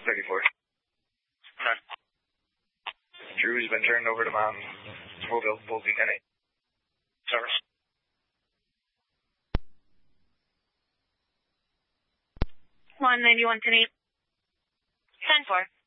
34. None. Drew's been turned over to Mom. Mobile, Volkley 10-8. Service. 191 10-8. 10-4.